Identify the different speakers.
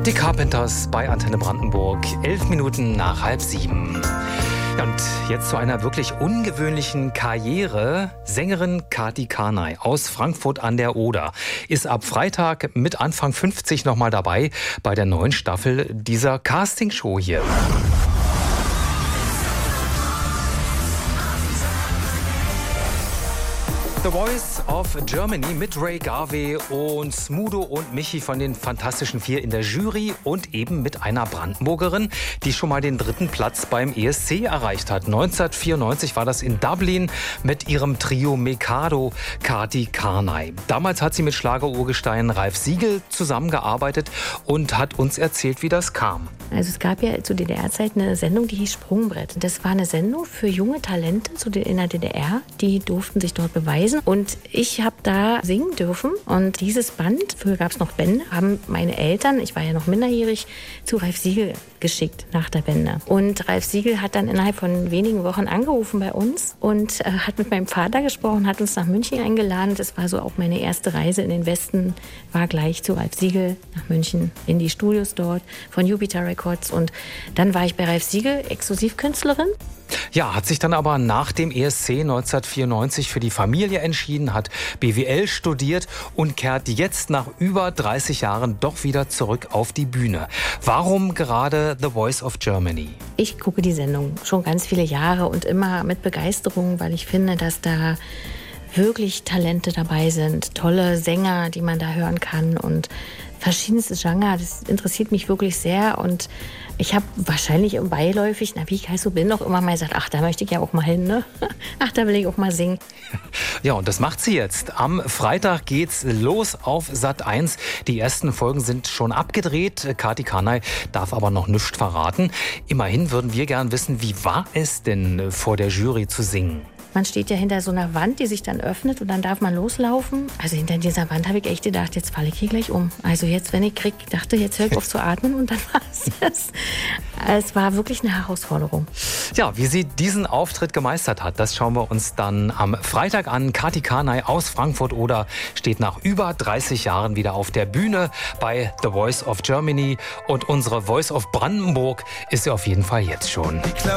Speaker 1: Die Carpenters bei Antenne Brandenburg, 11 Minuten nach 6:30. Ja, und jetzt zu einer wirklich ungewöhnlichen Karriere. Sängerin Kati Kanay aus Frankfurt an der Oder ist ab Freitag mit Anfang 50 nochmal dabei bei der neuen Staffel dieser Castingshow hier. The Voice of Germany mit Ray Garvey und Smudo und Michi von den Fantastischen Vier in der Jury und eben mit einer Brandenburgerin, die schon mal den 3. Platz beim ESC erreicht hat. 1994 war das in Dublin mit ihrem Trio Mikado, Kati Kanay. Damals hat sie mit Schlagerurgestein Ralf Siegel zusammengearbeitet und hat uns erzählt, wie das kam.
Speaker 2: Also es gab ja zu DDR-Zeiten eine Sendung, die hieß Sprungbrett. Das war eine Sendung für junge Talente in der DDR. Die durften sich dort beweisen. Und ich habe da singen dürfen. Und dieses Band, früher gab es noch Bände, haben meine Eltern, ich war ja noch minderjährig, zu Ralf Siegel geschickt nach der Wende. Und Ralf Siegel hat dann innerhalb von wenigen Wochen angerufen bei uns und hat mit meinem Vater gesprochen, hat uns nach München eingeladen. Das war so auch meine erste Reise in den Westen, war gleich zu Ralf Siegel nach München in die Studios dort von Jupiter Records. Und dann war ich bei Ralf Siegel, Exklusivkünstlerin.
Speaker 1: Ja, hat sich dann aber nach dem ESC 1994 für die Familie entschieden, hat BWL studiert und kehrt jetzt nach über 30 Jahren doch wieder zurück auf die Bühne. Warum gerade The Voice of Germany?
Speaker 2: Ich gucke die Sendung schon ganz viele Jahre und immer mit Begeisterung, weil ich finde, dass da wirklich Talente dabei sind, tolle Sänger, die man da hören kann und verschiedenste Genre. Das interessiert mich wirklich sehr und ich habe wahrscheinlich beiläufig, wie ich halt so bin, auch immer mal gesagt, ach, da möchte ich ja auch mal hin, ne? Ach, da will ich auch mal singen.
Speaker 1: Ja, und das macht sie jetzt. Am Freitag geht's los auf Sat.1. Die ersten Folgen sind schon abgedreht. Kati Kanay darf aber noch nichts verraten. Immerhin würden wir gern wissen, wie war es denn vor der Jury zu singen?
Speaker 2: Man steht ja hinter so einer Wand, die sich dann öffnet und dann darf man loslaufen. Also hinter dieser Wand habe ich echt gedacht, jetzt falle ich hier gleich um. Also jetzt, wenn ich dachte, jetzt höre ich auf zu atmen und dann war es das. Es war wirklich eine Herausforderung.
Speaker 1: Ja, wie sie diesen Auftritt gemeistert hat, das schauen wir uns dann am Freitag an. Kati Kanay aus Frankfurt Oder steht nach über 30 Jahren wieder auf der Bühne bei The Voice of Germany. Und unsere Voice of Brandenburg ist sie auf jeden Fall jetzt schon.